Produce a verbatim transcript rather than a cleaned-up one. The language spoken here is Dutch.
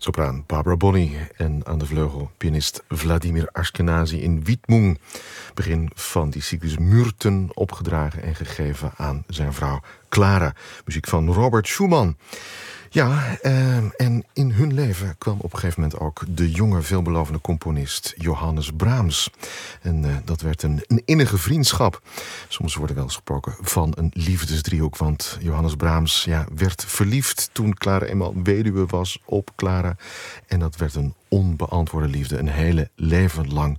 Sopraan Barbara Bonney en aan de vleugel pianist Vladimir Ashkenazy in Widmung. Begin van die cyclus Myrten opgedragen en gegeven aan zijn vrouw Clara. Muziek van Robert Schumann. Ja, eh, en in hun leven kwam op een gegeven moment ook de jonge veelbelovende componist Johannes Brahms. En eh, dat werd een, een innige vriendschap. Soms wordt er wel gesproken van een liefdesdriehoek, want Johannes Brahms ja, werd verliefd toen Clara eenmaal weduwe was op Clara. En dat werd een onbeantwoorde liefde, een hele leven lang